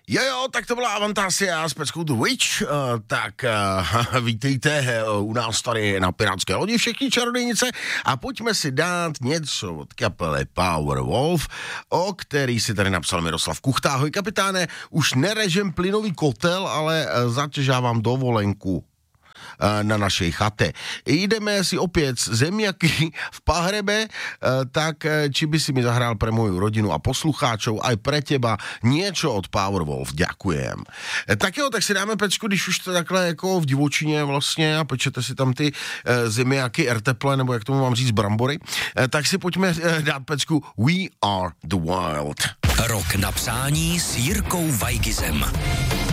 Jo, tak to byla Avantasia s peckou The Witch, vítejte u nás tady na Pirátské lodi všichni čarodějnice a pojďme si dát něco od kapely Powerwolf, o který si tady napsal Miroslav Kuchta. Ahoj kapitáne, už nerežem plynový kotel, ale zatěžávám dovolenku na našej chate. Ideme si opět zemiaky v Pahrebe, tak či by si mi zahrál pre moju rodinu a poslucháčov aj pre teba niečo od Powerwolf. Ďakujem. Tak jo, tak si dáme pečku, když už to takhle jako v divočině vlastně a pečete si tam ty zemiaky, erteple, nebo jak tomu mám říct, brambory, tak si pojďme dát pečku We Are The Wild. Rok na přání s Jirkou Weigizem.